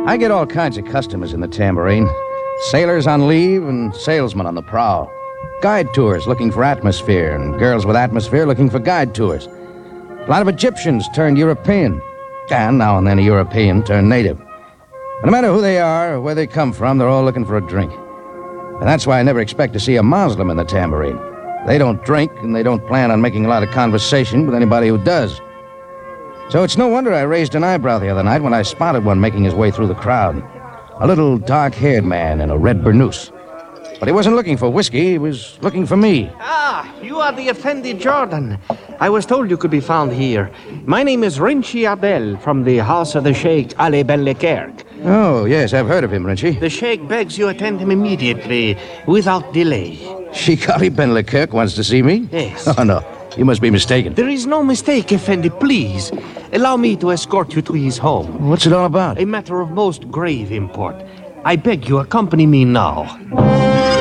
I get all kinds of customers in the Tambourine. Sailors on leave and salesmen on the prowl. Guide tours looking for atmosphere, and girls with atmosphere looking for guide tours. A lot of Egyptians turned European, and now and then a European turned native. And no matter who they are or where they come from, they're all looking for a drink. And that's why I never expect to see a Muslim in the Tambourine. They don't drink, and they don't plan on making a lot of conversation with anybody who does. So it's no wonder I raised an eyebrow the other night when I spotted one making his way through the crowd. A little dark-haired man in a red burnous. But he wasn't looking for whiskey, he was looking for me. Ah, you are the Effendi Jordan. I was told you could be found here. My name is Rinchi Abel from the house of the Sheikh Ali Ben Lekerk. Oh, yes, I've heard of him, Rinchi. The Sheikh begs you attend him immediately, without delay. Sheikh Ali Ben Lekerk wants to see me? Yes. Oh, no, you must be mistaken. There is no mistake, Effendi, please. Allow me to escort you to his home. What's it all about? A matter of most grave import. I beg you, accompany me now.